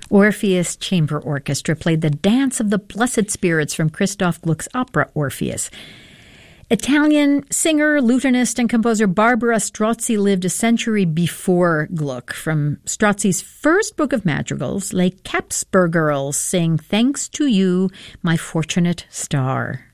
Orpheus Chamber Orchestra played the Dance of the Blessed Spirits from Christoph Gluck's opera Orpheus. Italian singer, lutenist, and composer Barbara Strozzi lived a century before Gluck. From Strozzi's first book of madrigals, Les Capsper Girls sing Thanks to You, My Fortunate Star.